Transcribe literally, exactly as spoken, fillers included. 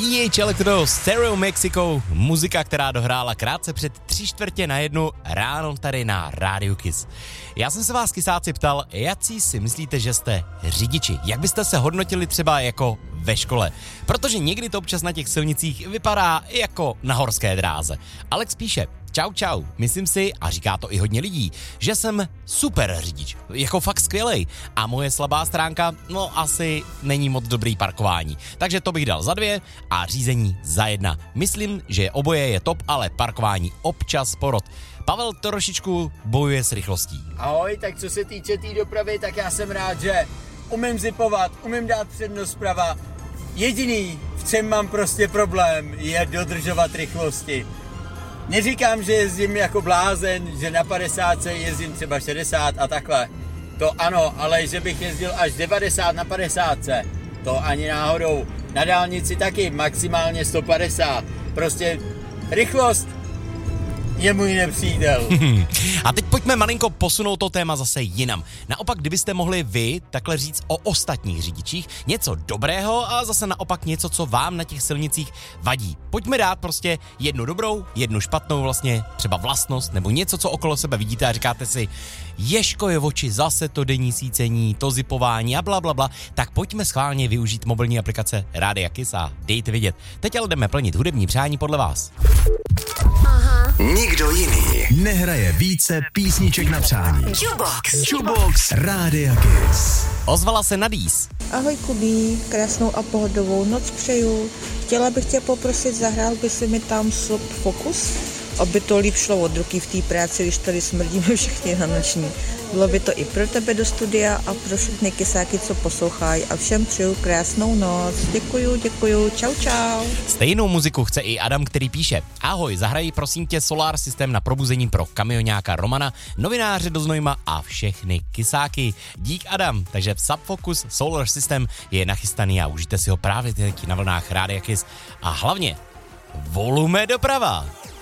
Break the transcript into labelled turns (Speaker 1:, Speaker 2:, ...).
Speaker 1: D H Electro Stereo Mexico, muzika, která dohrála krátce před tři čtvrtě na jednu ráno tady na Rádiu Kiss. Já jsem se vás, kysáci, ptal, jací si myslíte, že jste řidiči? Jak byste se hodnotili třeba jako ve škole? Protože někdy to občas na těch silnicích vypadá jako na horské dráze. Alex píše: Čau, čau, myslím si, a říká to i hodně lidí, že jsem super řidič, jako fakt skvělej. A moje slabá stránka, no asi není moc dobrý parkování. Takže to bych dal za dvě a řízení za jedna. Myslím, že oboje je top, ale parkování občas porod. Pavel trošičku bojuje s rychlostí.
Speaker 2: Ahoj, tak co se týče té tý dopravy, tak já jsem rád, že umím zipovat, umím dát přednost zprava. Jediný, v čem mám prostě problém, je dodržovat rychlosti. Neříkám, že jezdím jako blázen, že na padesát jezdím třeba šedesát a takhle. To ano, ale že bych jezdil až devadesát na padesát, to ani náhodou. Na dálnici taky maximálně sto padesát. Prostě rychlost je můj nepřítel.
Speaker 1: A teď pojďme malinko posunout to téma zase jinam. Naopak, kdybyste mohli vy takhle říct o ostatních řidičích něco dobrého a zase naopak něco, co vám na těch silnicích vadí. Pojďme dát prostě jednu dobrou, jednu špatnou vlastně třeba vlastnost nebo něco, co okolo sebe vidíte a říkáte si, ješko je v oči, zase to denní sícení, to zipování a bla, bla, bla. Tak pojďme schválně využít mobilní aplikace Rádia Kiss a dejte vidět. Teď ale jdeme plnit hudební přání podle vás.
Speaker 3: Aha.
Speaker 4: Nikdo jiný
Speaker 3: nehraje více písniček na přání.
Speaker 4: Jukebox.
Speaker 3: Jukebox Rádia Kiss.
Speaker 1: Ozvala se Nadís.
Speaker 5: Ahoj Kubí, krásnou a pohodovou noc přeju. Chtěla bych tě poprosit, zahrál by si mi tam Sob Focus, aby to líp šlo od ruky v té práci, když tady smrdíme všichni na noční. Bylo by to i pro tebe do studia a pro všechny kysáky, co poslouchají, a všem přeju krásnou noc. Děkuju, děkuju, čau, čau.
Speaker 1: Stejnou muziku chce i Adam, který píše: Ahoj, zahrají prosím tě Solar System na probuzení pro kamioňáka Romana, novináře do Znojma a všechny kysáky. Dík, Adam. Takže Subfocus Solar System je nachystaný a užijte si ho právě teď na vlnách Rádia Kiss. A hlavně volume doprava.